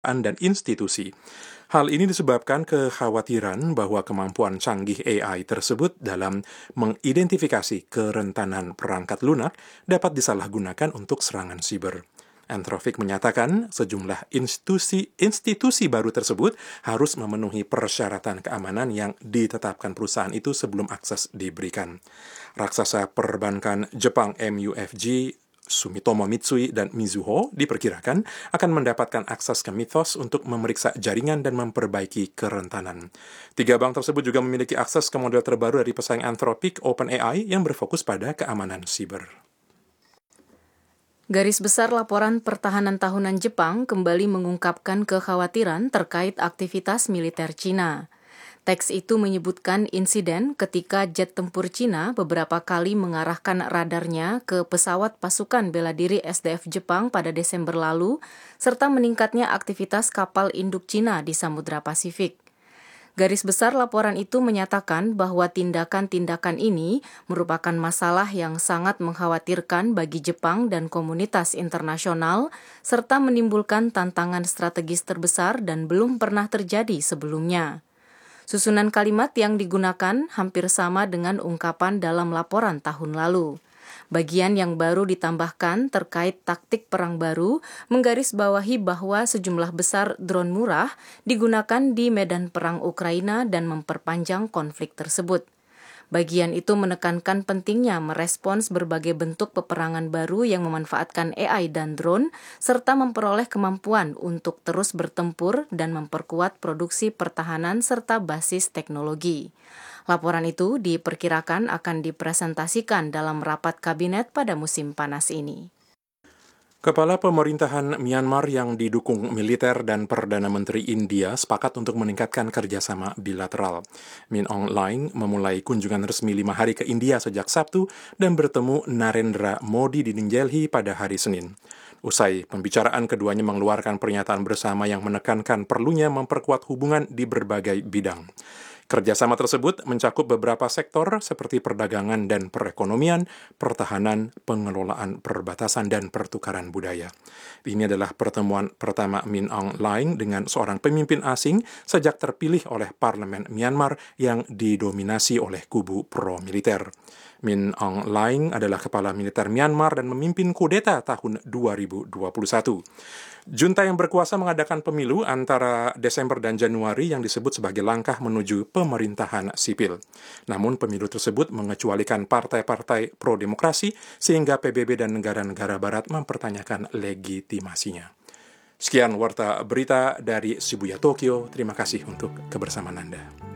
dan institusi. Hal ini disebabkan kekhawatiran bahwa kemampuan canggih AI tersebut dalam mengidentifikasi kerentanan perangkat lunak dapat disalahgunakan untuk serangan siber. Anthropic menyatakan sejumlah institusi baru tersebut harus memenuhi persyaratan keamanan yang ditetapkan perusahaan itu sebelum akses diberikan. Raksasa perbankan Jepang MUFG, Sumitomo Mitsui dan Mizuho diperkirakan akan mendapatkan akses ke Mythos untuk memeriksa jaringan dan memperbaiki kerentanan. 3 bank tersebut juga memiliki akses ke model terbaru dari pesaing Anthropic, OpenAI, yang berfokus pada keamanan siber. Garis besar laporan pertahanan tahunan Jepang kembali mengungkapkan kekhawatiran terkait aktivitas militer Cina. Teks itu menyebutkan insiden ketika jet tempur Cina beberapa kali mengarahkan radarnya ke pesawat pasukan bela diri SDF Jepang pada Desember lalu, serta meningkatnya aktivitas kapal induk Cina di Samudra Pasifik. Garis besar laporan itu menyatakan bahwa tindakan-tindakan ini merupakan masalah yang sangat mengkhawatirkan bagi Jepang dan komunitas internasional, serta menimbulkan tantangan strategis terbesar dan belum pernah terjadi sebelumnya. Susunan kalimat yang digunakan hampir sama dengan ungkapan dalam laporan tahun lalu. Bagian yang baru ditambahkan terkait taktik perang baru menggarisbawahi bahwa sejumlah besar drone murah digunakan di medan perang Ukraina dan memperpanjang konflik tersebut. Bagian itu menekankan pentingnya merespons berbagai bentuk peperangan baru yang memanfaatkan AI dan drone, serta memperoleh kemampuan untuk terus bertempur dan memperkuat produksi pertahanan serta basis teknologi. Laporan itu diperkirakan akan dipresentasikan dalam rapat kabinet pada musim panas ini. Kepala pemerintahan Myanmar yang didukung militer dan Perdana Menteri India sepakat untuk meningkatkan kerjasama bilateral. Min Aung Hlaing memulai kunjungan resmi 5 hari ke India sejak Sabtu dan bertemu Narendra Modi di New Delhi pada hari Senin. Usai pembicaraan, keduanya mengeluarkan pernyataan bersama yang menekankan perlunya memperkuat hubungan di berbagai bidang. Kerjasama tersebut mencakup beberapa sektor seperti perdagangan dan perekonomian, pertahanan, pengelolaan perbatasan, dan pertukaran budaya. Ini adalah pertemuan pertama Min Aung Hlaing dengan seorang pemimpin asing sejak terpilih oleh parlemen Myanmar yang didominasi oleh kubu pro-militer. Min Aung Hlaing adalah kepala militer Myanmar dan memimpin kudeta tahun 2021. Junta yang berkuasa mengadakan pemilu antara Desember dan Januari yang disebut sebagai langkah menuju pemerintahan sipil. Namun pemilu tersebut mengecualikan partai-partai pro-demokrasi sehingga PBB dan negara-negara barat mempertanyakan legitimasinya. Sekian warta berita dari Shibuya, Tokyo. Terima kasih untuk kebersamaan Anda.